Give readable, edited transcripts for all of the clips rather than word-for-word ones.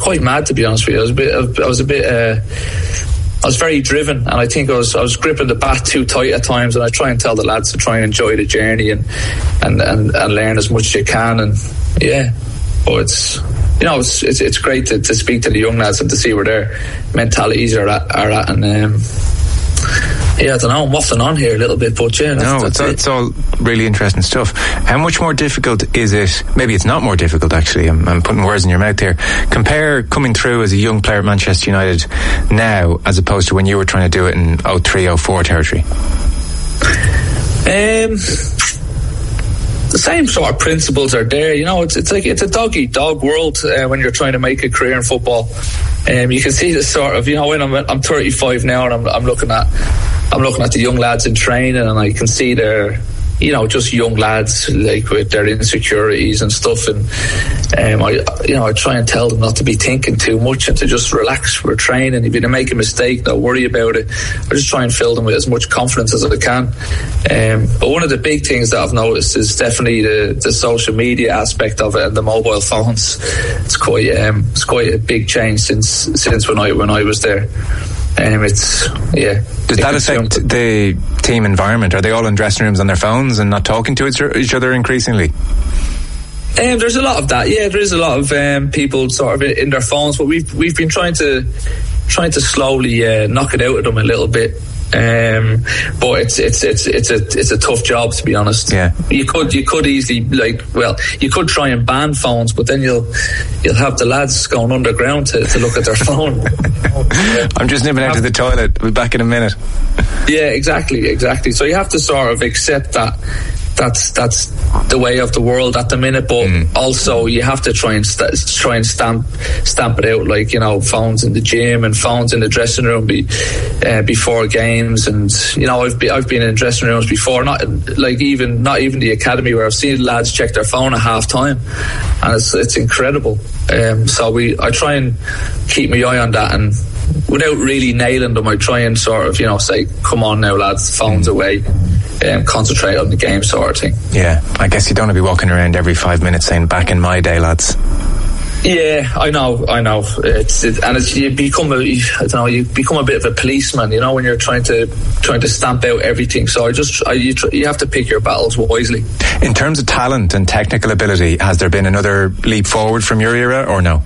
quite mad, to be honest with you. I was very driven, and I think I was gripping the bat too tight at times, and I try and tell the lads to try and enjoy the journey and learn as much as you can, and but it's great to speak to the young lads and to see where their mentalities are at, and I don't know, I'm waffling on here a little bit, but it's all really interesting stuff. How much more difficult is it? Maybe it's not more difficult, actually. I'm putting words in your mouth here. Compare coming through as a young player at Manchester United now as opposed to when you were trying to do it in 03-04 territory. The same sort of principles are there. It's like it's a dog-eat-dog world when you're trying to make a career in football. You can see the sort of, when I'm 35 now, and I'm looking at the young lads in training, and I can see they're, just young lads, like, with their insecurities and stuff, and I try and tell them not to be thinking too much and to just relax. We're training. If you make a mistake, don't worry about it. I just try and fill them with as much confidence as I can. But one of the big things that I've noticed is definitely the social media aspect of it and the mobile phones. It's quite a big change since when I was there. Does that affect the team environment? Are they all in dressing rooms on their phones and not talking to each other increasingly? There's a lot of that. Yeah, there is a lot of people sort of in their phones, but we've been trying to slowly knock it out of them a little bit. But it's a tough job, to be honest. Yeah. You could easily you could try and ban phones, but then you'll have the lads going underground to look at their phone. I'm just nipping out to the toilet. We'll be back in a minute. Yeah, exactly. So you have to sort of accept that that's the way of the world at the minute, but also you have to try and stamp it out, like, phones in the gym and phones in the dressing room before games. And I've been in dressing rooms before, not even the academy, where I've seen lads check their phone at half time, and it's incredible. So I try and keep my eye on that, and without really nailing them, I try and sort of say, come on now, lads, phones away. Concentrate on the game, sort of thing. Yeah, I guess you don't want to be walking around every 5 minutes saying, back in my day, lads. Yeah, I know. You become a bit of a policeman, when you're trying to stamp out everything. So you have to pick your battles wisely. In terms of talent and technical ability, has there been another leap forward from your era, or no?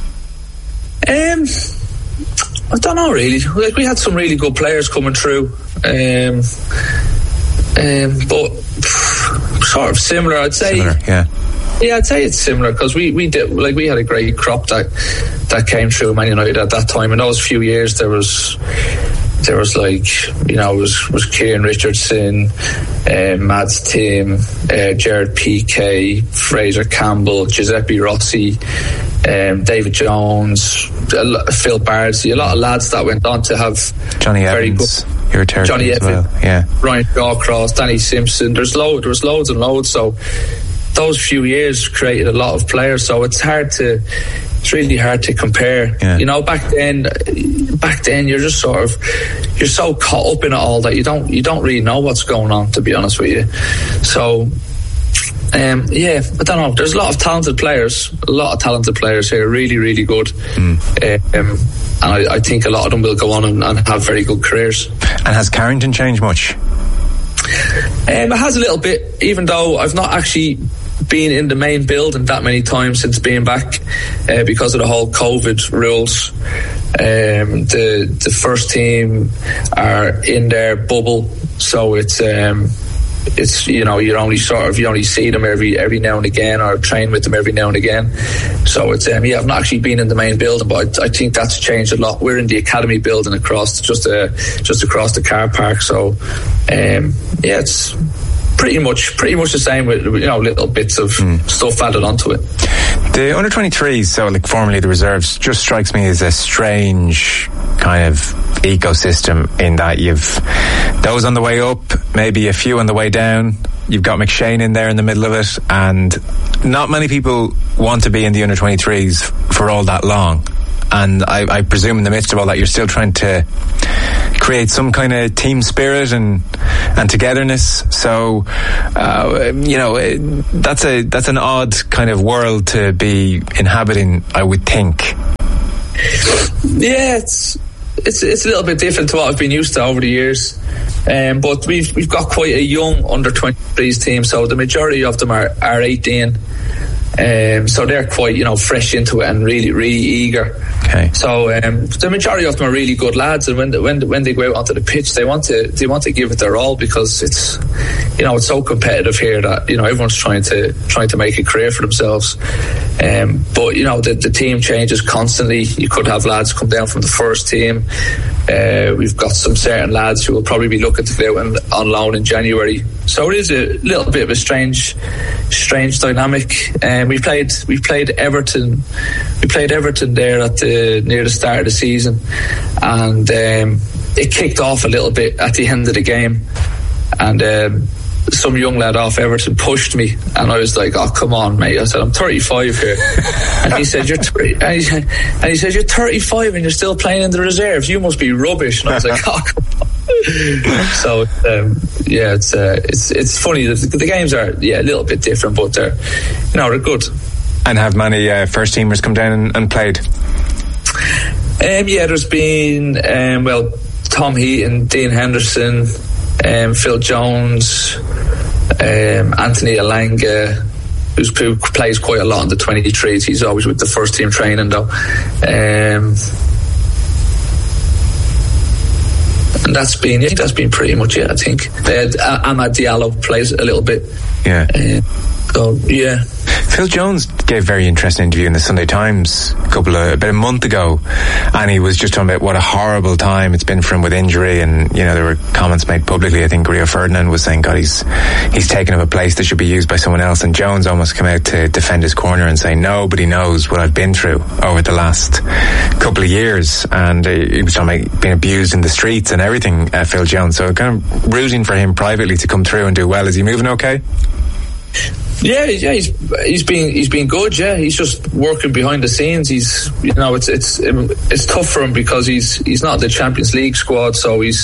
I don't know, really. Like, we had some really good players coming through. But sort of similar, I'd say. Yeah, I'd say it's similar, because we had a great crop that came through Man United at that time. In those few years, there was like, was Kieran Richardson, Mads Tim, Gerard Piqué, Fraser Campbell, Giuseppe Rossi, David Jones, Phil Bardsley, a lot of lads that went on to have Johnny very Evans. good. Johnny Evans, well. Yeah. Ryan Shawcross, Danny Simpson. There was loads and loads. So those few years created a lot of players. So it's really hard to compare. Yeah. Back then you're just you're so caught up in it all that you don't really know what's going on, to be honest with you. So I don't know. There's a lot of talented players here, really, really good. And I think a lot of them will go on and have very good careers. And has Carrington changed much? It has a little bit, even though I've not actually been in the main building that many times since being back, because of the whole COVID rules. The first team are in their bubble, so it's you only see them every now and again, or train with them every now and again. So it's I've not actually been in the main building, but I think that's changed a lot. We're in the academy building just across the car park. So it's pretty much the same, with little bits of stuff added onto it. The under 23s, so like formerly the reserves, just strikes me as a strange kind of ecosystem, in that you've those on the way up, maybe a few on the way down. You've got McShane in there in the middle of it, and not many people want to be in the under 23s for all that long. And I presume in the midst of all that, you're still trying to create some kind of team spirit and togetherness. So, that's an odd kind of world to be inhabiting, I would think. Yeah, it's a little bit different to what I've been used to over the years. But we've got quite a young under-23s team, so the majority of them are 18. So they're quite, fresh into it and really, really eager. Okay. So the majority of them are really good lads, and when they go out onto the pitch, they want to give it their all, because it's it's so competitive here that everyone's trying to make a career for themselves. But the team changes constantly. You could have lads come down from the first team. We've got some certain lads who will probably be looking to go on loan in January. So it is a little bit of a strange dynamic. We played Everton. We played Everton there near the start of the season, and it kicked off a little bit at the end of the game, and some young lad off Everton pushed me, and I was like, "Oh, come on, mate!" I said, "I'm 35 here," and he said, "You're 35 and you're still playing in the reserves. You must be rubbish." And I was like, "Oh, come on." So it's funny. The games are a little bit different, but they're good. And have many first teamers come down and played? There's been Tom Heaton, Dean Henderson, Phil Jones, Anthony Alanga, who plays quite a lot in the 23s. He's always with the first team training though. And that's been pretty much it, I think. Amad Diallo plays a little bit. Yeah. Yeah. Phil Jones gave a very interesting interview in the Sunday Times about a month ago, and he was just talking about what a horrible time it's been for him with injury, and there were comments made publicly. I think Rio Ferdinand was saying, God, he's taken up a place that should be used by someone else, and Jones almost came out to defend his corner and say nobody knows what I've been through over the last couple of years, and he was talking about being abused in the streets and everything, Phil Jones. So kind of rooting for him privately to come through and do well. Is he moving okay? Yeah, he's been good. Yeah, he's just working behind the scenes. He's it's tough for him because he's not in the Champions League squad, so he's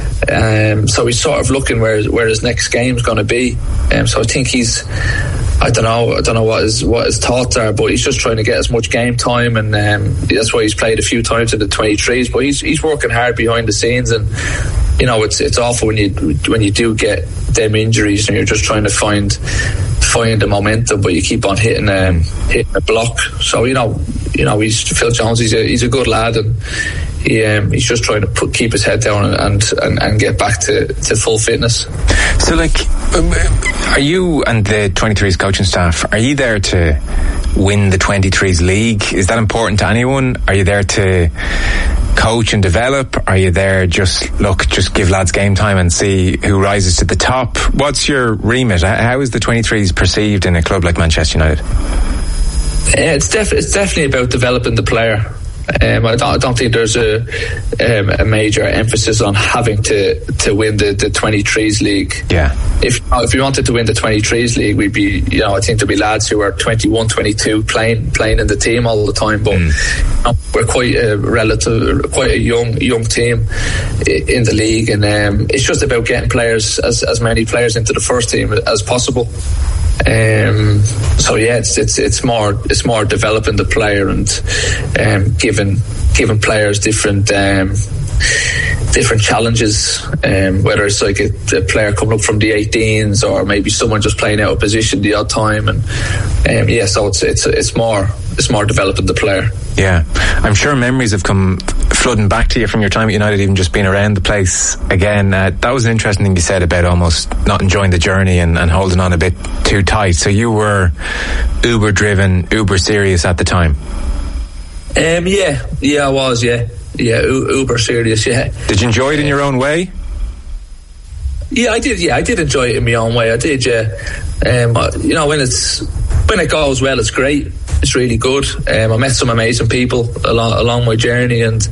sort of looking where his next game's going to be. So I think I don't know what his thoughts are, but he's just trying to get as much game time, and that's why he's played a few times in the 23s. But he's working hard behind the scenes, and it's awful when you do get them injuries and you're just trying to find the momentum, but you keep on hitting a block. So he's Phil Jones. He's a good lad, and he's just trying to keep his head down and get back to full fitness. So, are you and the 23s coaching staff, are you there to win the 23s league? Is that important to anyone? Are you there to coach and develop? Are you there just give lads game time and see who rises to the top? What's your remit? How is the 23s perceived in a club like Manchester United? It's definitely about developing the player. I don't think there's a major emphasis on having to win the 23s league. Yeah. If we wanted to win the 23s league, we'd be, I think there'd be lads who are 21, 22 playing in the team all the time. But we're quite a young team in the league, and it's just about getting players, as many players into the first team as possible. So yeah, it's more developing the player and giving players different challenges, whether it's like a player coming up from the 18s or maybe someone just playing out of position the odd time, and so it's more developing the player. Yeah, I'm sure memories have come flooding back to you from your time at United, even just being around the place again. That was an interesting thing you said about almost not enjoying the journey and holding on a bit too tight. So you were uber driven, uber serious at the time. I was. Uber serious. Yeah. Did you enjoy it in your own way? Yeah, I did. Yeah, I did enjoy it in my own way. I did. Yeah. When it goes well, it's great. It's really good. I met some amazing people along my journey, and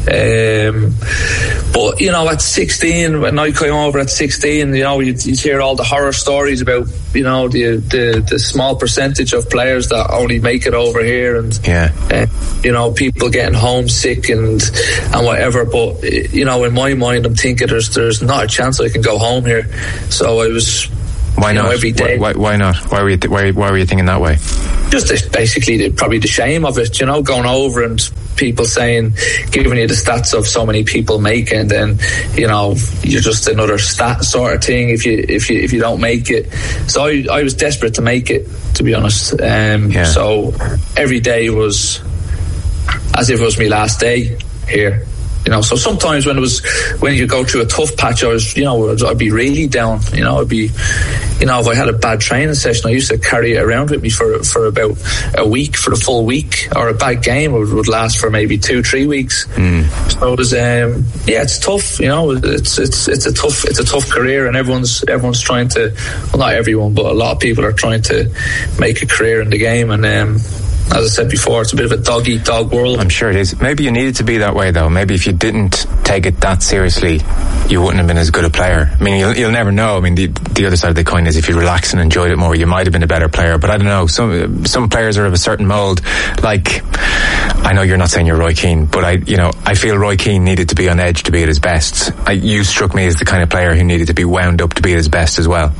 but at 16, when I came over at 16, you'd hear all the horror stories about the small percentage of players that only make it over here, and people getting homesick and whatever. But in my mind, I'm thinking there's not a chance I can go home here. So I was Why not? Every day. Why not? Why were you thinking that way? Just basically probably the shame of it, going over and people saying, giving you the stats of so many people making, and then you're just another stat sort of thing if you don't make it. So I was desperate to make it, to be honest. So every day was as if it was my last day here. So sometimes when you go through a tough patch, I'd be really down. I'd be, if I had a bad training session, I used to carry it around with me for about a week, for the full week, or a bad game would last for maybe 2-3 weeks. So it was, it's tough. It's a tough career, and everyone's trying to, well, not everyone, but a lot of people are trying to make a career in the game, and as I said before, it's a bit of a dog-eat-dog world. I'm sure it is. Maybe you needed to be that way, though. Maybe if you didn't take it that seriously, you wouldn't have been as good a player. I mean, you'll never know. I mean, the other side of the coin is if you relaxed and enjoyed it more, you might have been a better player. But I don't know. Some players are of a certain mould. Like, I know you're not saying you're Roy Keane, but I feel Roy Keane needed to be on edge to be at his best. You struck me as the kind of player who needed to be wound up to be at his best as well.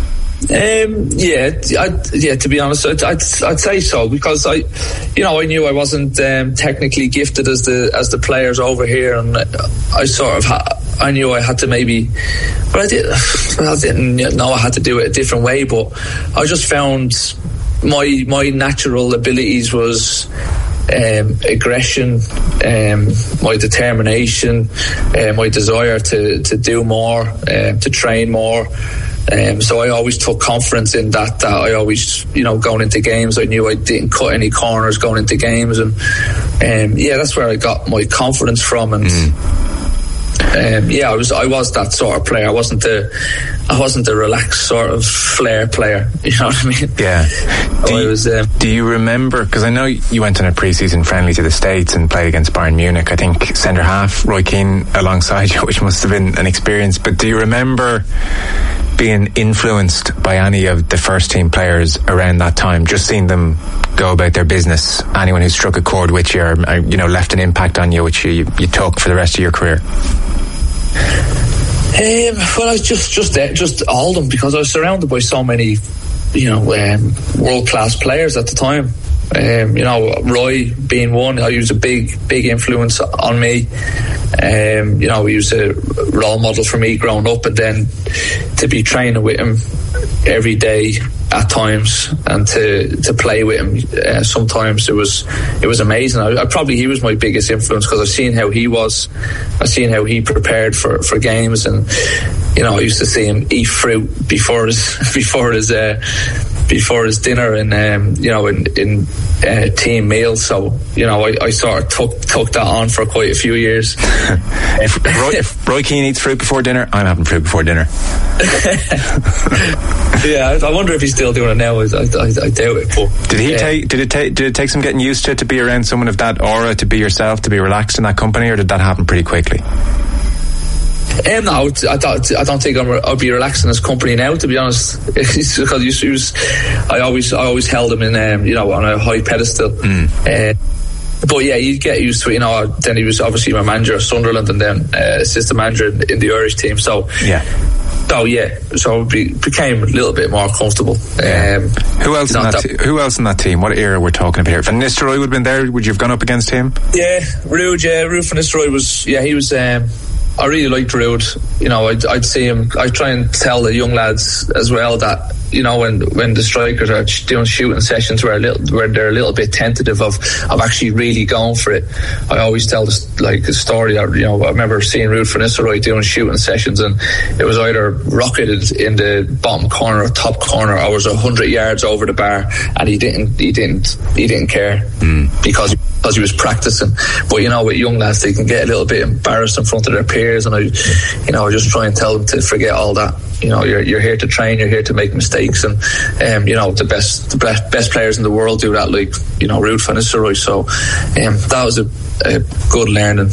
To be honest, I'd say so, because I knew I wasn't technically gifted as the players over here, and I knew I had to maybe, but I didn't know I had to do it a different way. But I just found my natural abilities was aggression, my determination, my desire to do more, to train more. So I always took confidence in that I always, going into games, I knew I didn't cut any corners going into games, and that's where I got my confidence from. And I was that sort of player. I wasn't the relaxed sort of flair player. You know what I mean? Yeah. Do you remember? Because I know you went on a pre-season friendly to the States and played against Bayern Munich. I think centre half Roy Keane alongside you, which must have been an experience. But do you remember being influenced by any of the first team players around that time? Just seeing them go about their business. Anyone who struck a chord with you, or left an impact on you, which you took for the rest of your career. Well, I was just all of them, because I was surrounded by so many, world class players at the time. Roy being one, he was a big influence on me. He was a role model for me growing up, and then to be training with him every day at times, and to play with him sometimes, it was amazing. He was my biggest influence, because I've seen how he was, I've seen how he prepared for games, and I used to see him eat fruit before his dinner, and in team meals. So I sort of took that on for quite a few years. If Roy Keane eats fruit before dinner, I'm having fruit before dinner. Yeah, I wonder if he's still doing it now. I doubt it. But did it take some getting used to be around someone of that aura, to be yourself, to be relaxed in that company, or did that happen pretty quickly? No, I don't think I'll be relaxed in his company now, to be honest. Because I always held him in on a high pedestal. But yeah, you get used to it. Then he was obviously my manager at Sunderland, and then assistant manager in the Irish team. So yeah. So became a little bit more comfortable. Who else in that team? What era we're talking about here? Van Nistelrooy would have been there. Would you have gone up against him? Yeah, Ruud Van Nistelrooy was. Yeah, he was. I really liked Ruud. I'd see him. I try and tell the young lads as well that when the strikers are doing shooting sessions where they're a little bit tentative of actually really going for it. I always tell a story that I remember seeing Ruud Van Nistelrooy doing shooting sessions, and it was either rocketed in the bottom corner or top corner, or was 100 yards over the bar, and he didn't care because he was practicing. But with young lads, they can get a little bit embarrassed in front of their peers, and I just try and tell them to forget all that. You're here to train, you're here to make mistakes, and the best players in the world do that, like Ruud Van Nistelrooy. So that was a good learning.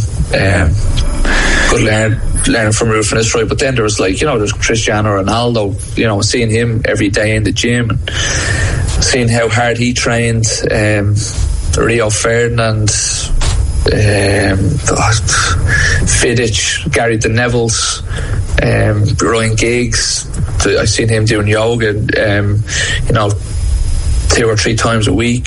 Learning from Ruud Van Nistelrooy. But then there was there's Cristiano Ronaldo. Seeing him every day in the gym, and seeing how hard he trained. Rio Ferdinand, Vidic, Gary the Neville's, Ryan Giggs. I've seen him doing yoga, 2 or 3 times a week.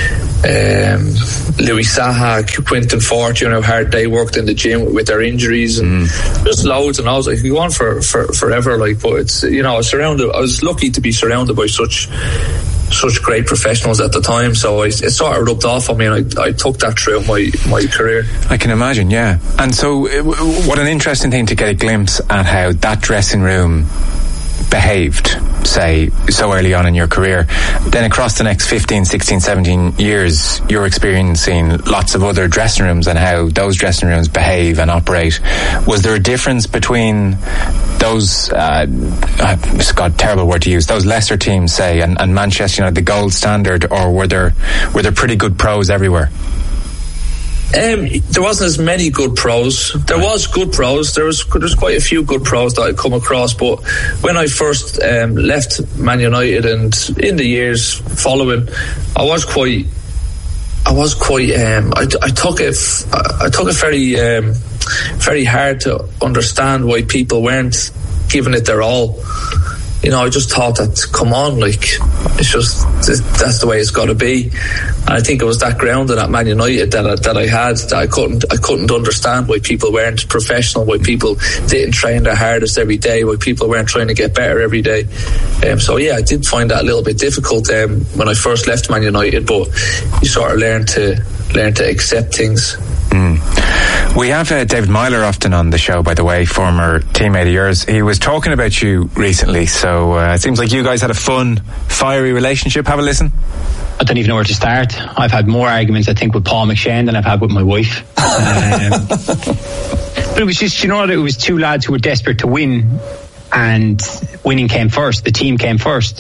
Louis Saha, Quinton Fort, how hard they worked in the gym with their injuries, and just loads and loads. I could go on for forever, but it's, I was lucky to be surrounded by such great professionals at the time, so it sort of rubbed off on me, and I took that throughout my career. I can imagine, yeah. And so what an interesting thing to get a glimpse at how that dressing room behaved, say, so early on in your career. Then across the next 15, 16, 17 years, you're experiencing lots of other dressing rooms and how those dressing rooms behave and operate. Was there a difference between those, it's got a terrible word to use, those lesser teams, say, and Manchester United, the gold standard, or were there pretty good pros everywhere? There wasn't as many good pros. There was good pros. There's quite a few good pros that I'd come across. But when I first left Man United, and in the years following, I took it very hard to understand why people weren't giving it their all. I just thought that, come on, it's just, that's the way it's got to be. And I think it was that grounding at Man United that I had, that I couldn't understand why people weren't professional, why people didn't train their hardest every day, why people weren't trying to get better every day. So yeah, I did find that a little bit difficult when I first left Man United, but you sort of learn to accept things. We have David Myler often on the show, by the way, former teammate of yours. He was talking about you recently, so it seems like you guys had a fun, fiery relationship. Have a listen. I don't even know where to start. I've had more arguments, I think, with Paul McShane than I've had with my wife. But it was just, it was 2 lads who were desperate to win, and winning came first. The team came first.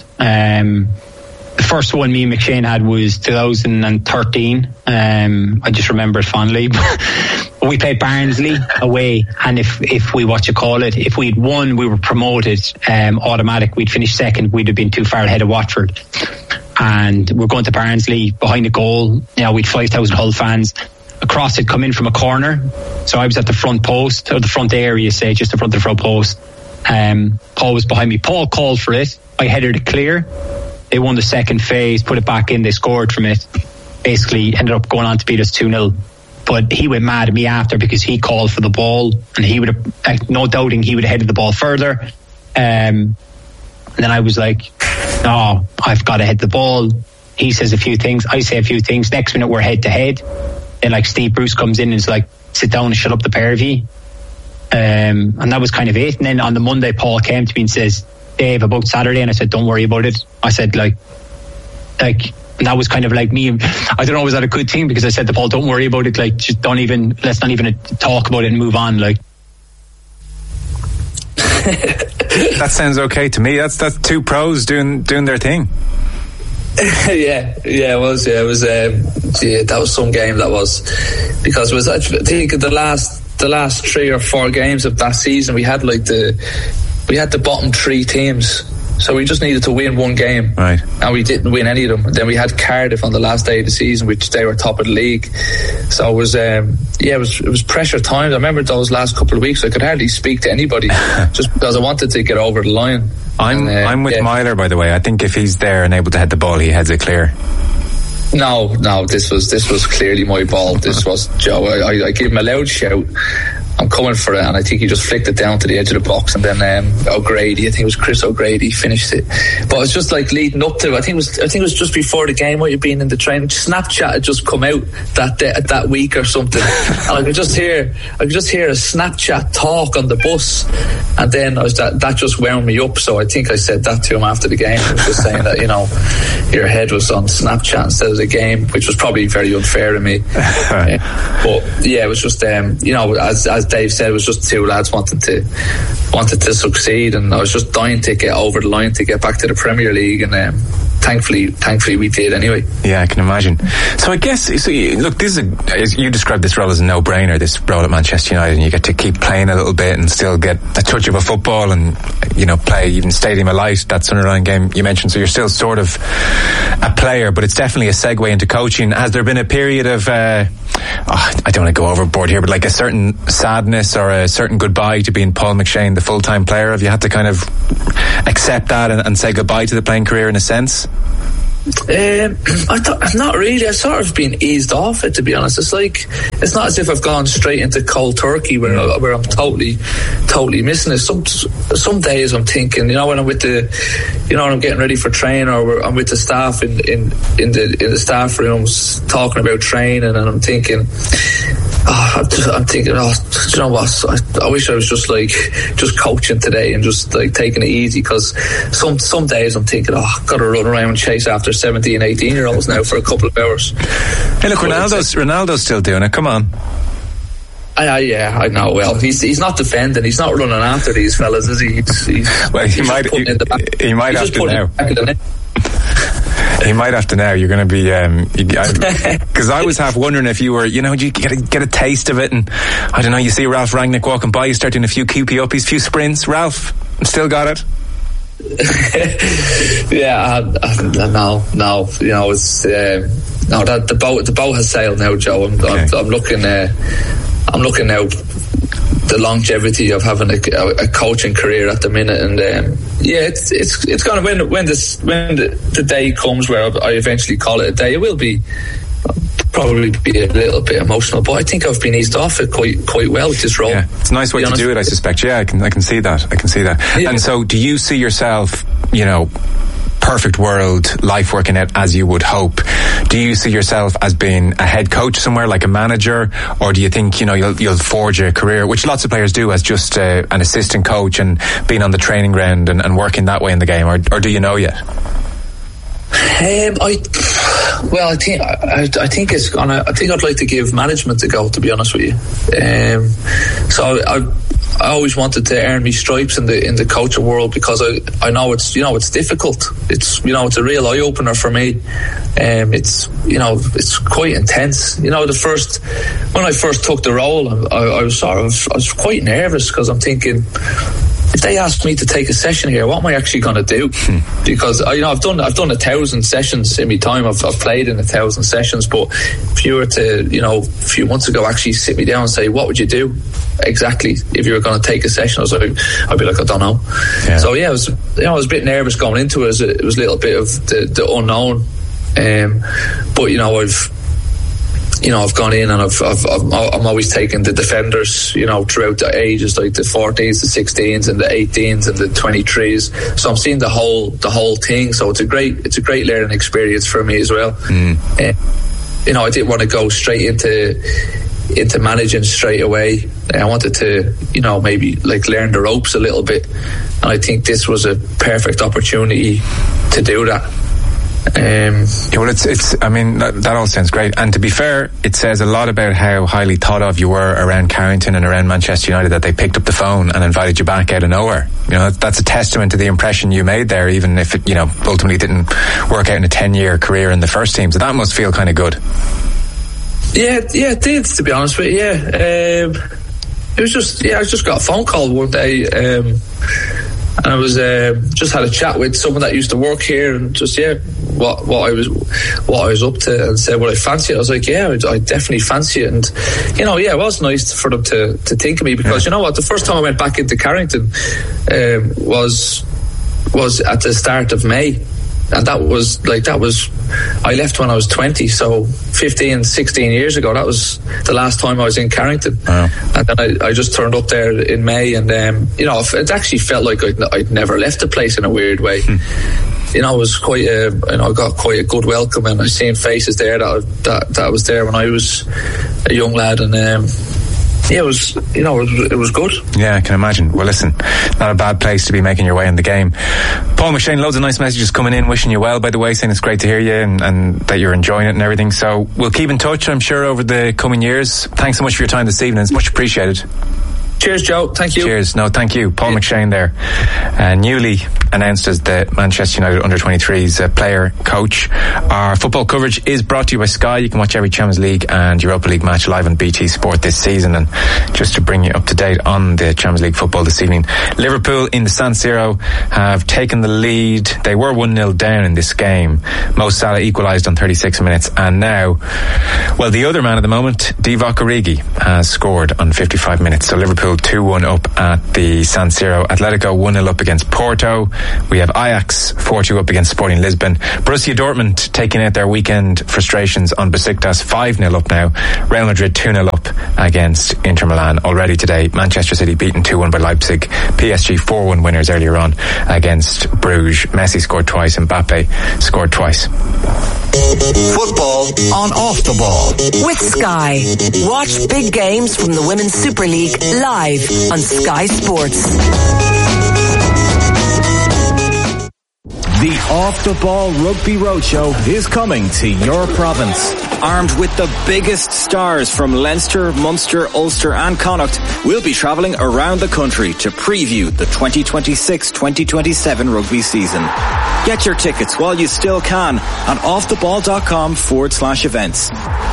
The first one me and McShane had was 2013. I just remember it fondly. We played Barnsley away, and if we'd won, we were promoted automatic. We'd finished second. We'd have been too far ahead of Watford, and we're going to Barnsley behind the goal. We'd 5,000 Hull fans. A cross had come in from a corner, so I was at the front post, or the front area, say, just in front of the front post. Paul was behind me. Paul called for it. I headed it clear. They won the second phase, put it back in, they scored from it. Basically ended up going on to beat us 2-0. But he went mad at me after because he called for the ball, and he would have, no doubting, he would have headed the ball further. And then I was like, no, I've got to head the ball. He says a few things, I say a few things. Next minute we're head to head. Then Steve Bruce comes in and is like, sit down and shut up, the pair of you. And that was kind of it. And then on the Monday, Paul came to me and says, Dave, about Saturday, and I said, don't worry about it. I said, and that was kind of like me. I don't know, was that a good thing? Because I said to Paul, don't worry about it. Just let's not even talk about it and move on. That sounds okay to me. That's 2 pros doing their thing. Yeah, it was. That was some game. That was, because it was, I think, the last 3 or 4 games of that season, we had the bottom 3 teams, so we just needed to win 1 game, right? And we didn't win any of them. Then we had Cardiff on the last day of the season, which they were top of the league. So it was, it was pressure times. I remember those last couple of weeks, I could hardly speak to anybody just because I wanted to get over the line. I'm with Myler, by the way. I think if he's there and able to head the ball, he heads it clear. No, this was clearly my ball. This was Joe. I gave him a loud shout, I'm coming for it, and I think he just flicked it down to the edge of the box, and then O'Grady, I think it was Chris O'Grady, finished it. But it's just leading up to, I think it was just before the game, might have been in the training. Snapchat had just come out that week or something, and I could just hear a Snapchat talk on the bus, and then that just wound me up. So I think I said that to him after the game. I was just saying that your head was on Snapchat instead of the game, which was probably very unfair of me. But yeah, it was just as Dave said, it was just 2 lads wanted to succeed, and I was just dying to get over the line to get back to the Premier League, and thankfully we did anyway. Yeah, I can imagine. So I guess, look, this is you described this role as a no-brainer, this role at Manchester United, and you get to keep playing a little bit and still get a touch of a football and play even Stadium of Light, that Sunderland game you mentioned. So you're still sort of a player, but it's definitely a segue into coaching. Has there been a period of I don't want to go overboard here, but like a certain sadness or a certain goodbye to being Paul McShane, the full-time player? Have you had to kind of accept that and say goodbye to the playing career in a sense? Not really. I've sort of been eased off it, to be honest. It's not as if I've gone straight into cold turkey where I'm totally missing it. Some days I'm thinking, when I'm with when I'm getting ready for training, or I'm with the staff in the staff rooms talking about training, and I'm thinking, do you know what? I wish I was just coaching today and just taking it easy, because some days I'm thinking, I've got to run around and chase after 17, 18-year-olds now for a couple of hours. Hey, look, Ronaldo's still doing it. Come on. Yeah, I know. Well, he's not defending. He's not running after these fellas, is he? He might have to now. He might have to now. You're going to be because I was half wondering if you were, did you get a taste of it, and I don't know. You see Ralph Rangnick walking by, you start doing a few QP uppies, a few sprints. Ralph, still got it. Yeah, no. It's that the boat has sailed now, Joe. I'm looking now. The longevity of having a coaching career at the minute, and it's kind of when the day comes where I eventually call it a day, it will be probably be a little bit emotional, but I think I've been eased off it quite well with this role. Yeah, it's a nice way to do it, I suspect. Yeah, I can see that. Yeah. And so, do you see yourself, perfect world, life working out as you would hope? Do you see yourself as being a head coach somewhere, like a manager, or do you think you'll forge a career, which lots of players do, as just an assistant coach and being on the training ground and working that way in the game, or do you know yet? I think it's gonna. I think I'd like to give management a go, to be honest with you. So I always wanted to earn me stripes in the coaching world, because I know it's difficult. It's it's a real eye opener for me. It's quite intense. When I first took the role, I was quite nervous, because I'm thinking, if they asked me to take a session here, what am I actually going to do? Because I've done 1,000 sessions in my time. I've played in 1,000 sessions, but if you were to a few months ago actually sit me down and say, what would you do exactly if you were going to take a session, I'd be like, I don't know. Yeah. So I was a bit nervous going into it. It was a little bit of the unknown, but I've gone in, and I'm always taking the defenders, throughout the ages, like the 14s, the 16s, and the 18s, and the 23s. So I'm seeing the whole thing. So it's a great learning experience for me as well. I didn't want to go straight into managing straight away. I wanted to, maybe learn the ropes a little bit, and I think this was a perfect opportunity to do that. That all sounds great, and to be fair, it says a lot about how highly thought of you were around Carrington and around Manchester United, that they picked up the phone and invited you back out of nowhere. That's a testament to the impression you made there, even if it ultimately didn't work out in a 10-year career in the first team. So that must feel kind of good. Yeah, it did, to be honest with you. It was just I just got a phone call one day, and I was just had a chat with someone that used to work here, and just what I was up to, and said, well, I fancy it. I was like, yeah, I definitely fancy it. And it was nice for them to think of me, because you know what, the first time I went back into Carrington was at the start of May. And that was I left when I was 20, so 15, 16 years ago. That was the last time I was in Carrington. Wow. And then I just turned up there in May, and it actually felt like I'd never left the place in a weird way. It was quite I got quite a good welcome, and I seen faces there that was there when I was a young lad, and it was good. Yeah, I can imagine. Well, listen, not a bad place to be making your way in the game. Paul McShane, loads of nice messages coming in, wishing you well, by the way, saying it's great to hear you and that you're enjoying it and everything. So we'll keep in touch, I'm sure, over the coming years. Thanks so much for your time this evening. It's much appreciated. Cheers, Joe. Thank you. Cheers. No, thank you. Paul McShane there, newly announced as the Manchester United under-23s player coach. Our football coverage is brought to you by Sky. You can watch every Champions League and Europa League match live on BT Sport this season. And just to bring you up to date on the Champions League football this evening, Liverpool in the San Siro have taken the lead. They were 1-0 down in this game. Mo Salah equalised on 36 minutes, and now, well, the other man at the moment, Divock Origi, has scored on 55 minutes. So Liverpool 2-1 up at the San Siro. Atletico 1-0 up against Porto. We have Ajax 4-2 up against Sporting Lisbon. Borussia Dortmund taking out their weekend frustrations on Besiktas, 5-0 up now. Real Madrid 2-0 up against Inter Milan already today. Manchester City beaten 2-1 by Leipzig. PSG 4-1 winners earlier on against Bruges. Messi scored twice, Mbappe scored twice. Football on Off the Ball with Sky. Watch big games from the Women's Super League live on Sky Sports. The Off the Ball Rugby Roadshow is coming to your province. Armed with the biggest stars from Leinster, Munster, Ulster and Connacht, we'll be travelling around the country to preview the 2026-2027 rugby season. Get your tickets while you still can on offtheball.com/events.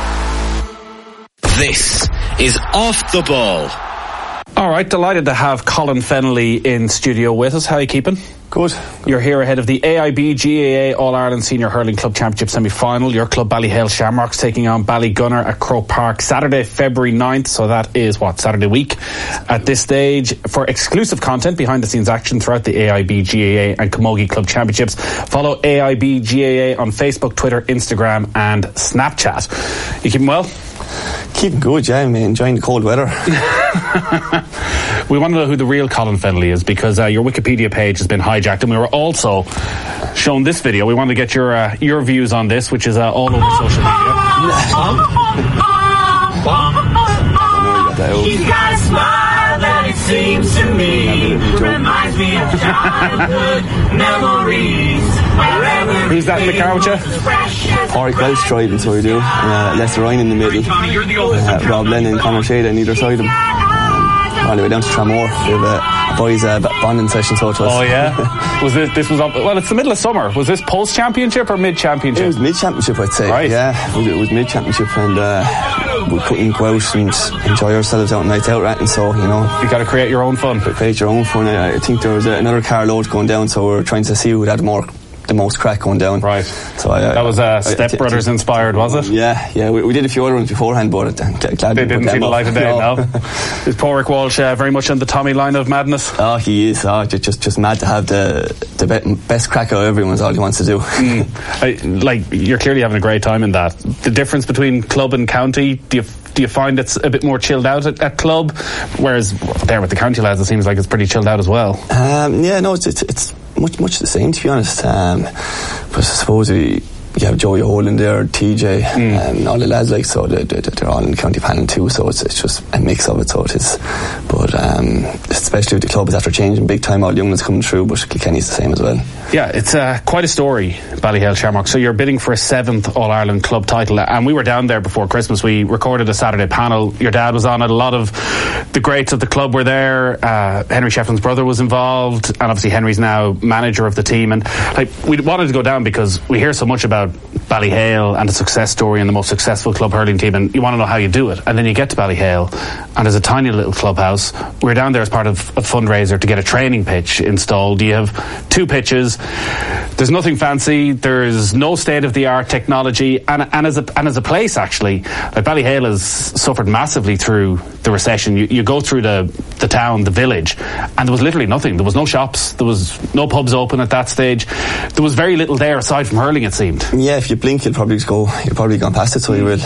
This is Off the Ball. All right, delighted to have Colin Fennelly in studio with us. How are you keeping? Good. You're here ahead of the AIB GAA All-Ireland Senior Hurling Club Championship semi-final. Your club Ballyhale Shamrocks taking on Ballygunner at Croke Park Saturday, February 9th. So that is, Saturday week. At this stage, for exclusive content, behind-the-scenes action throughout the AIB GAA and Camogie Club Championships, follow AIB GAA on Facebook, Twitter, Instagram and Snapchat. You keeping well? Keeping good, yeah. I'm enjoying the cold weather. We want to know who the real Colin Fennelly is, because your Wikipedia page has been hijacked, and we were also shown this video. We want to get your views on this, which is all over social media. She's got a smile that it seems to me reminds me of childhood memories. Who's that in the car with you? Pádraig Welch driving, so we do. Lester Ryan in the middle. Rob Lennon and Conor Shade on either side of him. On the way down to Tramore, we have a boys' bonding session, so it was. Oh yeah? This was up, well, it's the middle of summer. Was this post-championship or mid-championship? It was mid-championship, I'd say. Right. Yeah, it was mid-championship, and we couldn't go out and enjoy ourselves out nights out ratting, so, you know. You got to create your own fun. Create your own fun. I think there was another car load going down, so we were trying to see who had the most crack going down. Right. So that was Step Brothers inspired, was it? Yeah. We did a few other ones beforehand, but glad they didn't see the light of day. No. Is Pádraig Walsh very much on the Tommy line of madness? Oh, he is. Just mad to have the best crack out of everyone's all he wants to do. You're clearly having a great time in that. The difference between club and county, do you find it's a bit more chilled out at club, whereas there with the county lads it seems like it's pretty chilled out as well? It's much the same, to be honest. But I suppose you have Joey Holden there, TJ, and all the lads, so they're all in the county panel too, so it's just a mix of it, so it is. But especially with the club is after changing big time, all the young ones coming through, but Kilkenny's the same as well. Yeah, it's quite a story, Ballyhale Shamrock. So you're bidding for a 7th All-Ireland club title, and we were down there before Christmas. We recorded a Saturday panel. Your dad was on it. A lot of the greats of the club were there. Henry Shefflin's brother was involved, and obviously Henry's now manager of the team. And we wanted to go down because we hear so much about Ballyhale and the success story and the most successful club hurling team, and you want to know how you do it. And then you get to Ballyhale, and there's a tiny little clubhouse. We were down there as part of a fundraiser to get a training pitch installed. You have 2 pitches. There's nothing fancy. There's no state-of-the-art technology, and as a place, actually, Ballyhale has suffered massively through the recession. You go through the town, the village, and there was literally nothing. There was no shops. There was no pubs open at that stage. There was very little there aside from hurling, it seemed. Yeah, if you blink, you'll probably gone past it, so you will.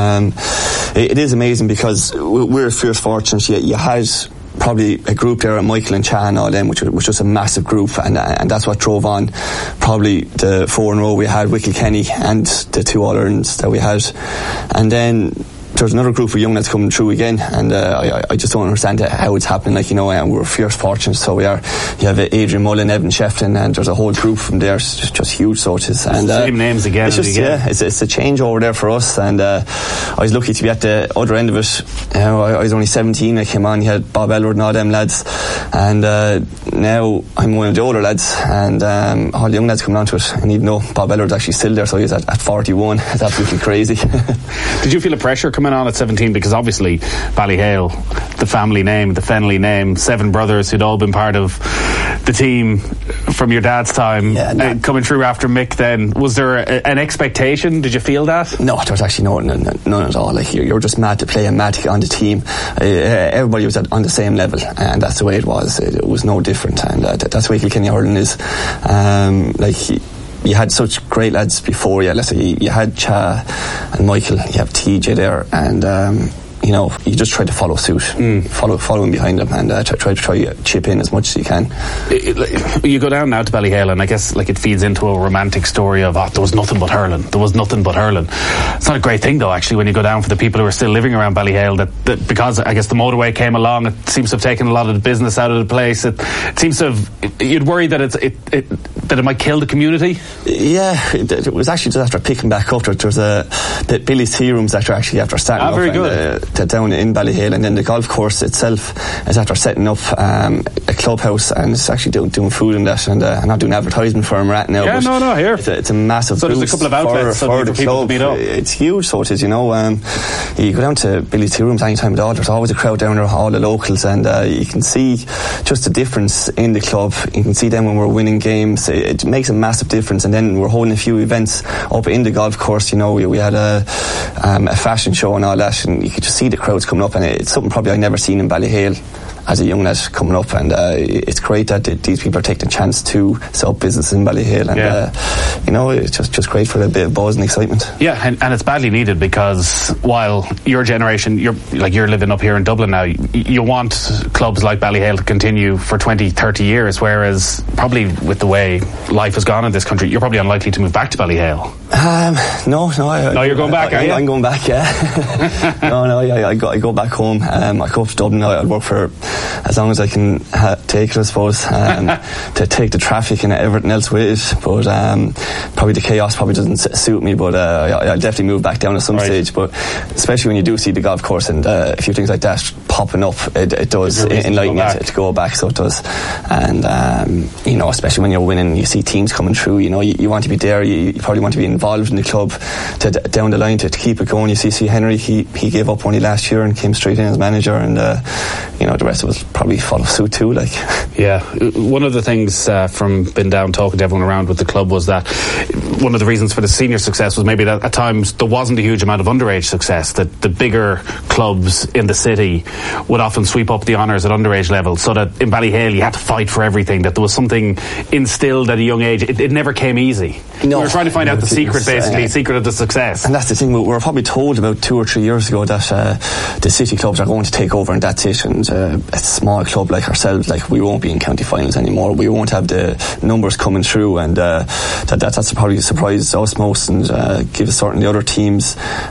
It is amazing because we're fierce fortunate. You had probably a group there at Michael and Cha and all them, which was just a massive group, and that's what drove on probably the 4 in a row we had with Kilkenny and the 2 All-Irelands that we had. And then there's another group of young lads coming through again, and I just don't understand how it's happening. Like, you know, and we're fierce fortunate. So we are. You have Adrian Mullen, Evan Shefton, and there's a whole group from there. It's just huge. So it is. And same names again. It's just it's a change over there for us. And I was lucky to be at the other end of it. I was only 17. I came on. You had Bob Elwood and all them lads, and now I'm one of the older lads, and all the young lads coming onto it. And even though Bob Elwood's actually still there, so he's at 41. It's absolutely crazy. Did you feel a pressure coming on at 17? Because obviously Ballyhale, the family name, the Fennelly name, 7 brothers who'd all been part of the team from your dad's time, coming through after Mick. Then was there an expectation? Did you feel that? No, there was actually none at all. Like, you're just mad to play and mad to get on the team. Everybody was on the same level, and that's the way it was. It was no different, and that's the way Kilkenny hurling is. You had such great lads before you. Let's say you had Cha and Michael, you have TJ there, and you know, you just try to follow suit, follow in behind them, and try to chip in as much as you can. You go down now to Ballyhale, and I guess like it feeds into a romantic story of there was nothing but hurling. There was nothing but hurling. It's not a great thing though, actually, when you go down, for the people who are still living around Ballyhale, that because I guess the motorway came along, it seems to have taken a lot of the business out of the place. It seems to have. You'd worry that that it might kill the community. Yeah, it was actually just after picking back up. There's the Billy's Tea Rooms after starting up. Very good. Down in Ballyhale, and then the golf course itself is after setting up a clubhouse, and it's actually doing food in that, and I'm not doing advertisement for him right now. Yeah, here. It's a massive so boost. There's a couple of outlets for the people club. To meet up. It's huge, so it is, you know. You go down to Billy's Tea Rooms anytime at all, there's always a crowd down there, all the locals, and you can see just the difference in the club. You can see them when we're winning games. It makes a massive difference, and then we're holding a few events up in the golf course. You know, we had a fashion show and all that, and you could just see the crowds coming up, and it's something probably I've never seen in Ballyhale as a young lad coming up, and it's great that these people are taking a chance to set up business in Ballyhale, and you know, it's just great for a bit of buzz and excitement. Yeah, and it's badly needed, because while your generation, you're living up here in Dublin now, you want clubs like Ballyhale to continue for 20, 30 years, whereas probably with the way life has gone in this country, you're probably unlikely to move back to Ballyhale. No, you're going back, are you? I'm going back, yeah. I go back home. I go up to Dublin. I'll work for as long as I can take it, I suppose, to take the traffic and everything else with it. But probably the chaos probably doesn't suit me, but I'll definitely move back down at some stage. But especially when you do see the golf course and a few things like that popping up, it does enlighten you to go back, so it does. And you know, especially when you're winning, you see teams coming through, you know, you want to be there, you probably want to be involved in the club down the line to keep it going. You see Henry, he gave up only last year and came straight in as manager, and you know, the rest of us probably follow suit too. Like, yeah, one of the things from being down talking to everyone around with the club was that one of the reasons for the senior success was maybe that at times there wasn't a huge amount of underage success, that the bigger clubs in the city would often sweep up the honours at underage level, so that in Ballyhale you had to fight for everything, that there was something instilled at a young age. It never came easy. No, we were trying to find out the secret, basically, secret of the success. And that's the thing, we were probably told about 2 or 3 years ago that the city clubs are going to take over and that's it, and a small club like ourselves, like, we won't be in county finals anymore, we won't have the numbers coming through, and that's probably surprised us most, and gives certainly other teams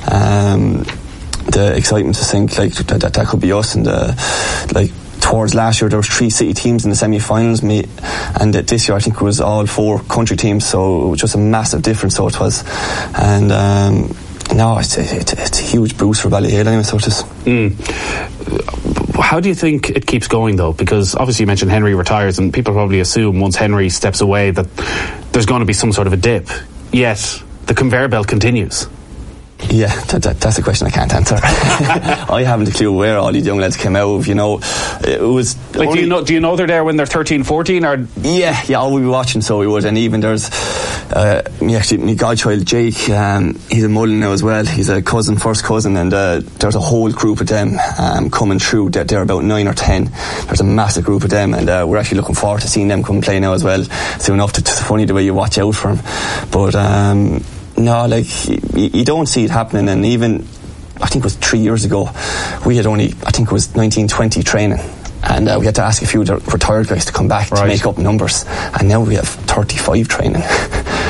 the excitement to think like that could be us. And like, towards last year there was 3 city teams in the semi-finals, and this year I think it was all 4 country teams, so it was just a massive difference, so it was. And no, it's a huge boost for Ballyhale anyway, so it is. How do you think it keeps going though? Because obviously you mentioned Henry retires, and people probably assume once Henry steps away that there's going to be some sort of a dip, yet the conveyor belt continues. Yeah, that's a question I can't answer. I haven't a clue where all these young lads came out of, you know. It was like, do you know they're there when they're 13, 14, or? Yeah, we'll be watching, so we would. And even there's my godchild Jake, he's a Mullen now as well. He's a first cousin, and there's a whole group of them coming through. They're about 9 or 10. There's a massive group of them, and we're actually looking forward to seeing them come play now as well soon enough. It's funny the way you watch out for them, but no, like, you don't see it happening. And even, I think it was 3 years ago, we had only, I think it was 19-20 training, and we had to ask a few of the retired guys to come back to make up numbers, and now we have 35 training.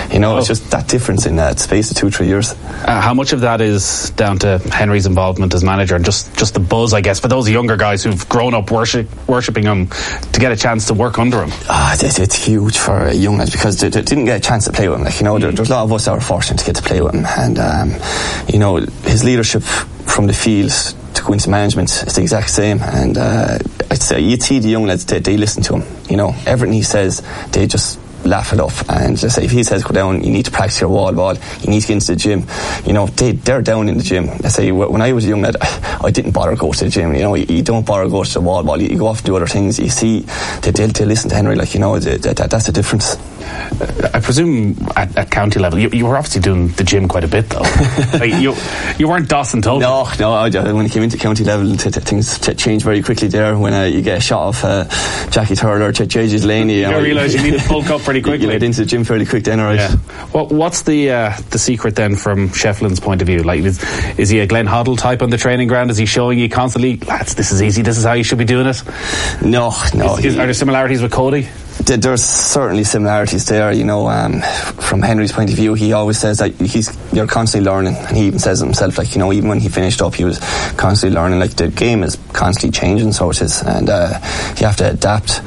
You know, it's just that difference in the space of 2-3 years. How much of that is down to Henry's involvement as manager and just the buzz, I guess, for those younger guys who've grown up worshipping him to get a chance to work under him? It's huge for young lads because they didn't get a chance to play with him. Like, you know, there's a lot of us that were fortunate to get to play with him, and you know, his leadership from the field to go into management is the exact same. And I'd say you'd see the young lads, they listen to him. You know, everything he says, they just laugh it off. And just say, if he says go down, you need to practice your wall ball, you need to get into the gym. You know, they're down in the gym. I say, when I was a young lad, I didn't bother go to the gym. You know, you don't bother go to the wall ball. You go off and do other things. You see, they listen to Henry. Like, you know, that's the difference. I presume at county level, you were obviously doing the gym quite a bit, though. Like, you weren't Dawson Tolkien. No. When I came into county level, things changed very quickly there. When you get a shot of Jackie Turler or JJ Delaney, you realise you need to bulk up pretty quickly. You get into the gym fairly quick then, alright. Yeah. What's the secret then from Shefflin's point of view? Like, is he a Glenn Hoddle type on the training ground? Is he showing you constantly, lads, this is easy, this is how you should be doing it? No. Are there similarities with Cody? There's certainly similarities there, you know. From Henry's point of view, he always says that you're constantly learning, and he even says it himself, like, you know, even when he finished up, he was constantly learning. Like, the game is constantly changing, so it is, and you have to adapt,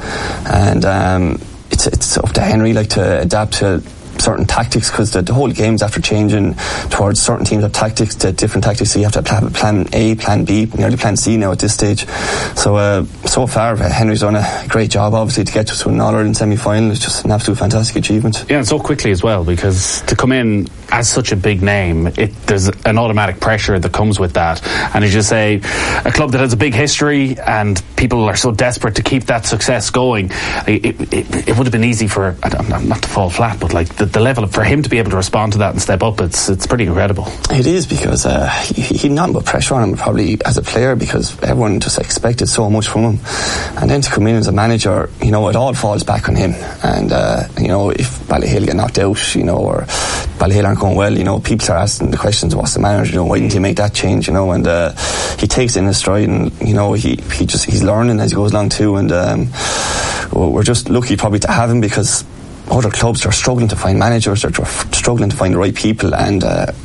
and it's up to Henry, like, to adapt to certain tactics, because the whole game's after changing towards certain teams of tactics, to different tactics, so you have to have plan A, plan B, nearly plan C now at this stage. So far Henry's done a great job, obviously, to get to an All-Ireland semi-final. It's just an absolute fantastic achievement. Yeah, and so quickly as well, because to come in as such a big name, there's an automatic pressure that comes with that. And as you say, a club that has a big history and people are so desperate to keep that success going, it would have been easy for, not to fall flat, but like the level for him to be able to respond to that and step up, it's pretty incredible. It is, because he had nothing but pressure on him probably as a player, because everyone just expected so much from him, and then to come in as a manager, you know, it all falls back on him. And you know, if Ballyhale get knocked out, you know, or Ballyhale aren't going well, you know, people start asking the questions, what's the manager, you know, why didn't he make that change, you know? And he takes it in his stride, and you know, he's learning as he goes along too. And we're just lucky probably to have him, because other clubs are struggling to find managers, they're struggling to find the right people, and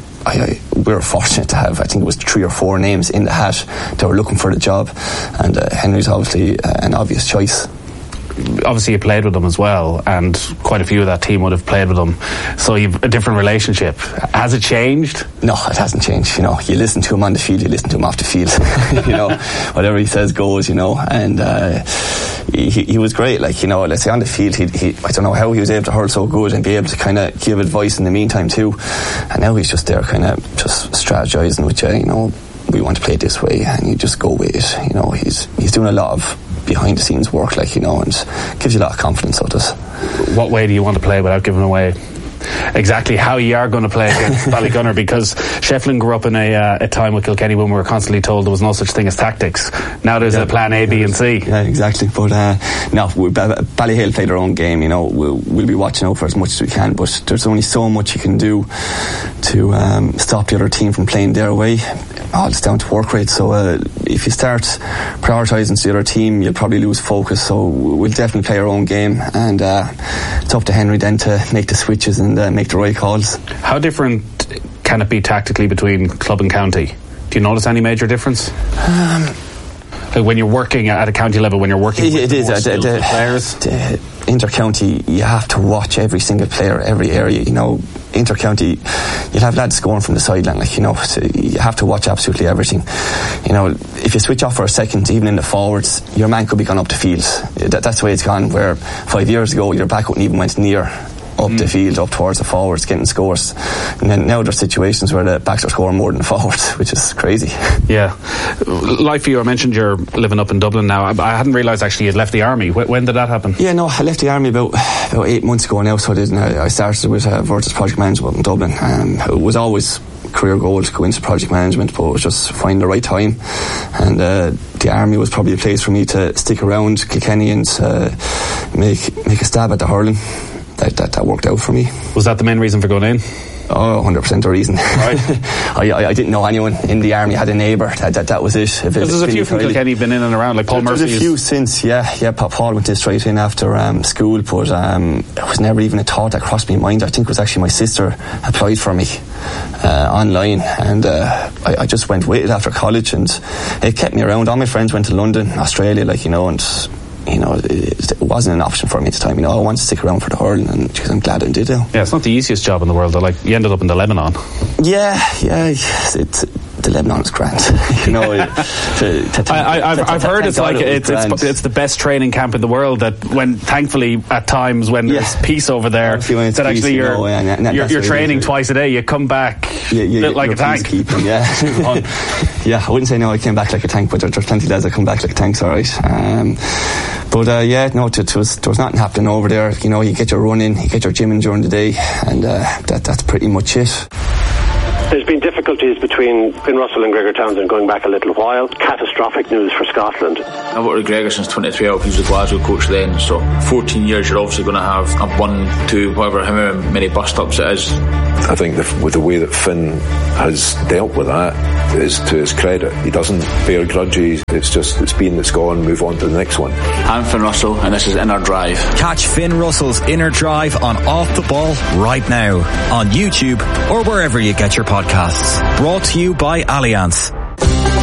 we're fortunate to have, I think it was 3 or 4 names in the hat that were looking for the job, and Henry's obviously an obvious choice. Obviously you played with him as well, and quite a few of that team would have played with him, so you've a different relationship. Has it changed? No, it hasn't changed. You know, you listen to him on the field, you listen to him off the field. You know, whatever he says goes, you know. And he was great. Like, you know, let's say on the field, he I don't know how he was able to hurl so good and be able to kind of give advice in the meantime too. And now he's just there kind of just strategizing with you, you know, we want to play it this way, and you just go with it. You know, he's doing a lot of behind the scenes work, like, you know, and gives you a lot of confidence, so it does. What way do you want to play without giving away exactly how you are going to play against Ballygunner? Because Shefflin grew up in a time with Kilkenny when we were constantly told there was no such thing as tactics. Now there's a plan A, B and C. Yeah, exactly. But no, Ballyhale play their own game, you know. We'll be watching out for as much as we can, but there's only so much you can do to stop the other team from playing their way. All it's down to work rate, so if you start prioritising the other team, you'll probably lose focus. So we'll definitely play our own game, and it's up to Henry then to make the switches and make the right calls. How different can it be tactically between club and county? Do you notice any major difference? Like when you're working at a county level, when you're working with the players? Inter-county, you have to watch every single player, every area, you know. Inter-county, you'll have lads scoring from the sideline, like, you know, so you have to watch absolutely everything. You know, if you switch off for a second, even in the forwards, your man could be gone up the field. That's the way it's gone, where 5 years ago your back wouldn't even went near up the field, up towards the forwards, getting scores. And then now there's situations where the backs are scoring more than the forwards, which is crazy. Yeah. Like for you, I mentioned you're living up in Dublin now. I hadn't realised actually you'd left the army. When did that happen? Yeah, no, I left the army about 8 months ago now, so I did. I started with Virtus Project Management in Dublin. It was always career goal to go into project management, but it was just finding the right time, and the army was probably a place for me to stick around Kilkenny and make a stab at the hurling. That worked out for me. Was that the main reason for going in? Oh, 100% the reason. Right. I didn't know anyone in the army. I had a neighbour. That was it. There's a few from Kilkenny been in and around, like Paul Murphy. There's a few since, yeah. Paul went straight in after school, but it was never even a thought that crossed my mind. I think it was actually my sister applied for me online, and I just went with it after college, and it kept me around. All my friends went to London, Australia, and it wasn't an option for me at the time. I wanted to stick around for the hurling, and because I'm glad I did it. Yeah, it's not the easiest job in the world though. Like, you ended up in the Lebanon. Yeah, the Lebanon is grand. I've heard it's like it's the best training camp in the world. That when thankfully at times when there's peace over there, that actually you're training twice a day. You come back like a tank. Yeah, I wouldn't say no. I came back like a tank, but there's plenty of lads that come back like tanks. All right. But there was nothing happening over there. You get your running, you get your gymming during the day, and that's pretty much it. There's been difficulties between Finn Russell and Gregor Townsend going back a little while. Catastrophic news for Scotland. I've worked with Gregor since 23. He was the Glasgow coach then, so 14 years you're obviously going to have a 1, 2, however many bus stops it is. I think with the way that Finn has dealt with that is to his credit. He doesn't bear grudges. It's been, it's gone, move on to the next one. I'm Finn Russell and this is Inner Drive. Catch Finn Russell's Inner Drive on Off the Ball right now on YouTube or wherever you get your podcasts. Brought to you by Allianz.